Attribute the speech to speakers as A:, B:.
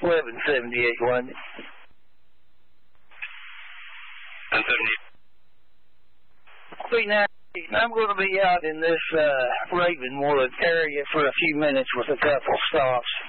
A: 1178, wasn't it?
B: 1178.
A: I'm going to be out in this Ravenwood area for a few minutes with a couple stops.